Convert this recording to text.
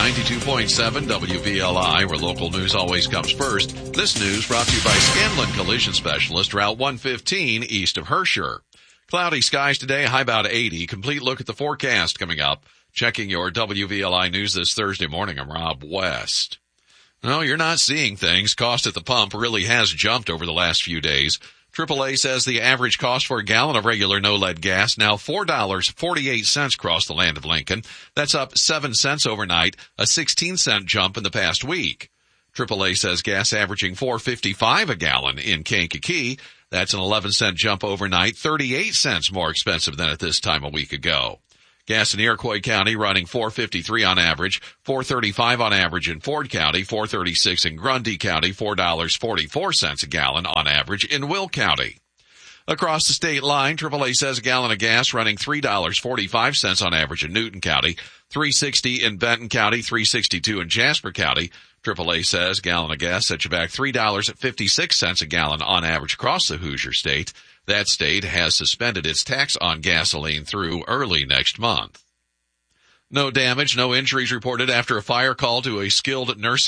92.7 WVLI, where local news always comes first. This news brought to you by Scanlon Collision Specialist, Route 115 east of Herscher. Cloudy skies today, high about 80. Complete look at the forecast coming up. Checking your WVLI news this Thursday morning, I'm Rob West. No, you're not seeing things. Cost at the pump really has jumped over the last few days. AAA says the average cost for a gallon of regular no-lead gas now $4.48 across the land of Lincoln. That's up 7 cents overnight, a 16-cent jump in the past week. AAA says gas averaging $4.55 a gallon in Kankakee. That's an 11-cent jump overnight, 38 cents more expensive than at this time a week ago. Gas in Iroquois County running $4.53 on average, $4.35 on average in Ford County, $4.36 in Grundy County, $4.44 a gallon on average in Will County. Across the state line, AAA says a gallon of gas running $3.45 on average in Newton County, $3.60 in Benton County, $3.62 in Jasper County. AAA says a gallon of gas sets you back $3.56 a gallon on average across the Hoosier state. That state has suspended its tax on gasoline through early next month. No damage, no injuries reported after a fire call to a skilled nursing